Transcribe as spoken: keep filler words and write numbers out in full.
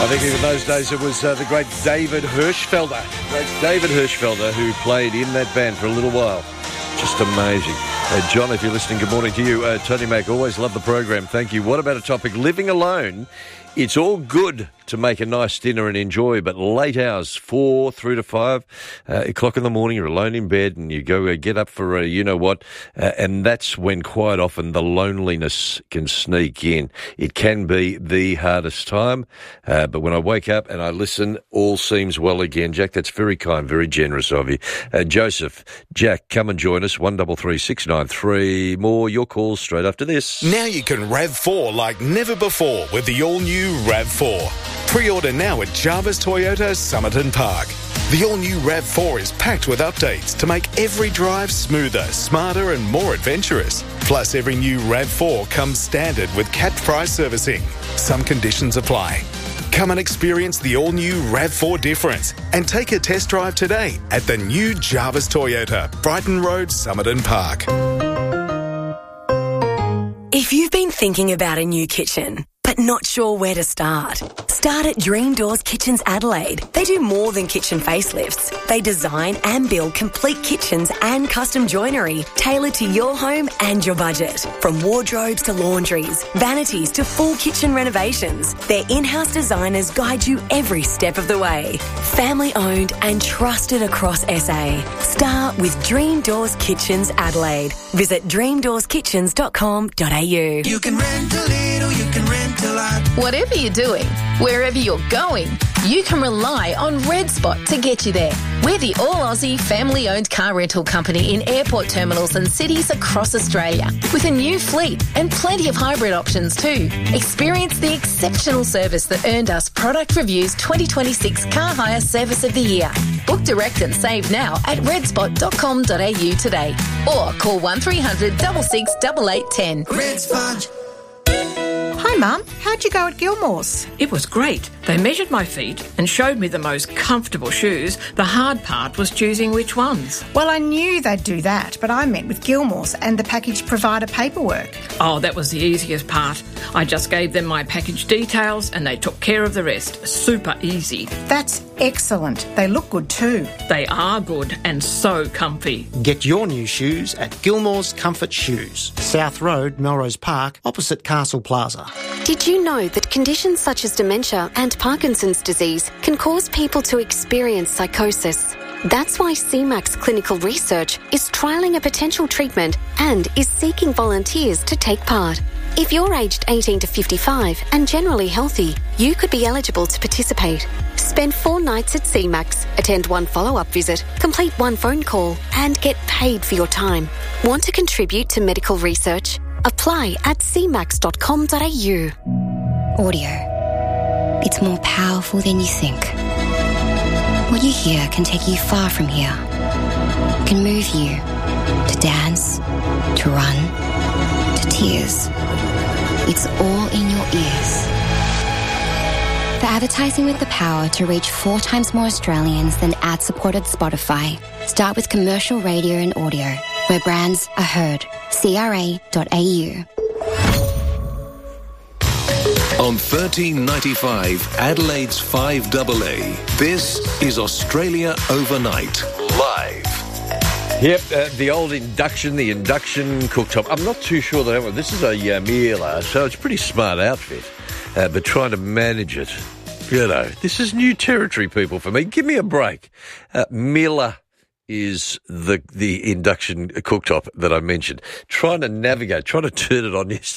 I think in those days it was uh, the great David Hirschfelder. Great David Hirschfelder who played in that band for a little while. Just amazing. Uh, John, if you're listening, good morning to you. Uh, Tony Mac, always love the program. Thank you. What about a topic? Living alone. It's all good to make a nice dinner and enjoy, but late hours, four through to five uh, o'clock in the morning, you're alone in bed and you go uh, get up for, uh, you know what, uh, and that's when quite often the loneliness can sneak in. It can be the hardest time, uh, but when I wake up and I listen, all seems well again. Jack, that's very kind, very generous of you. Uh, Joseph, Jack, come and join us, one double three six nine three. More your calls straight after this. Now you can RAV four like never before with the all-new RAV four. Pre-order now at Jarvis Toyota Somerton Park. The all-new RAV four is packed with updates to make every drive smoother, smarter and more adventurous. Plus, every new RAV four comes standard with capped price servicing. Some conditions apply. Come and experience the all-new RAV four difference and take a test drive today at the new Jarvis Toyota, Brighton Road, Somerton Park. If you've been thinking about a new kitchen, but not sure where to start, start at Dream Doors Kitchens Adelaide. They do more than kitchen facelifts. They design and build complete kitchens and custom joinery tailored to your home and your budget. From wardrobes to laundries, vanities to full kitchen renovations, their in-house designers guide you every step of the way. Family owned and trusted across S A. Start with Dream Doors Kitchens Adelaide. Visit dream doors kitchens dot com dot a u. You can rent a little, you can rent a lot. Whatever you're doing, wherever you're going, you can rely on Red Spot to get you there. We're the all-Aussie family-owned car rental company in airport terminals and cities across Australia, with a new fleet and plenty of hybrid options too. Experience the exceptional service that earned us Product Review's twenty twenty-six Car Hire Service of the Year. Book direct and save now at red spot dot com dot a u today, or call one three hundred six six eight eight one zero. Red Spot. Hi Mum, how'd you go at Gilmore's? It was great. They measured my feet and showed me the most comfortable shoes. The hard part was choosing which ones. Well, I knew they'd do that, but I met with Gilmore's and the package provider paperwork. Oh, that was the easiest part. I just gave them my package details and they took care of the rest. Super easy. That's excellent. They look good too. They are good and so comfy. Get your new shoes at Gilmore's Comfort Shoes, South Road, Melrose Park, opposite Castle Plaza. Did you know that conditions such as dementia and Parkinson's disease can cause people to experience psychosis? That's why C MAX Clinical Research is trialling a potential treatment and is seeking volunteers to take part. If you're aged eighteen to fifty-five and generally healthy, you could be eligible to participate. Spend four nights at C MAX, attend one follow-up visit, complete one phone call, and get paid for your time. Want to contribute to medical research? Apply at c max dot com dot a u. Audio. It's more powerful than you think. What you hear can take you far from here. It can move you to dance, to run, to tears. It's all in your ears. For advertising with the power to reach four times more Australians than ad-supported Spotify, start with commercial radio and audio, where brands are heard. c r a dot a u. On thirteen ninety-five, Adelaide's five A A, this is Australia Overnight, live. Yep, uh, the old induction, the induction cooktop. I'm not too sure that this is a uh, Miele, so it's a pretty smart outfit, uh, but trying to manage it, you know, this is new territory, people, for me. Give me a break. Uh, Miele is the the induction cooktop that I mentioned. Trying to navigate, trying to turn it on